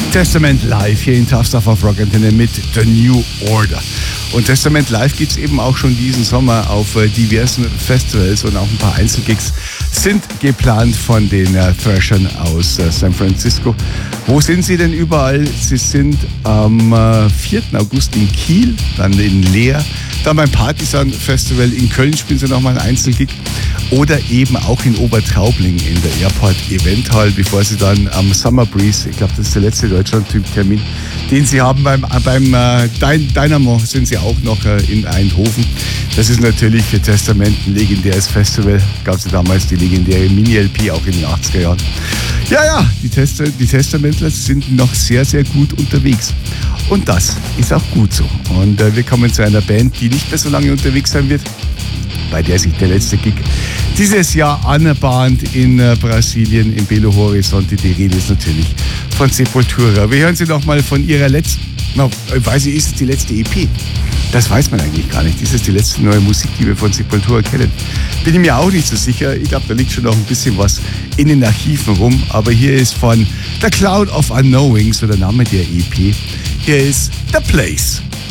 Testament Live hier in Tough Stuff auf Rock Antenne mit The New Order. Und Testament Live gibt es eben auch schon diesen Sommer auf diversen Festivals und auch ein paar Einzelgigs sind geplant von den Thrashern aus San Francisco. Wo sind sie denn überall? Sie sind am 4. August in Kiel, dann in Leer, dann beim Partisan Festival in Köln spielen sie nochmal ein Einzelgig oder eben auch in Obertraubling in der Airport Event Hall, bevor sie dann am Summer Breeze, ich glaube, das ist der letzte Deutschland-Termin, den sie haben beim Dynamo, sind sie auch noch in Eindhoven. Das ist natürlich für Testament ein legendäres Festival. Gab es ja damals die legendäre Mini-LP, auch in den 80er Jahren. Ja, die Testamentler sind noch sehr, sehr gut unterwegs. Und das ist auch gut so. Und wir kommen zu einer Band, die nicht mehr so lange unterwegs sein wird, bei der sich der letzte Gig dieses Jahr anbahnt in Brasilien, in Belo Horizonte. Die Rede ist natürlich von Sepultura. Wir hören sie nochmal von ihrer letzten, weiß ich, ist es die letzte EP? Das weiß man eigentlich gar nicht. Ist es die letzte neue Musik, die wir von Sepultura kennen? Bin ich mir auch nicht so sicher. Ich glaube, da liegt schon noch ein bisschen was in den Archiven rum. Aber hier ist von The Cloud of Unknowing, so der Name der EP. Hier ist The Place.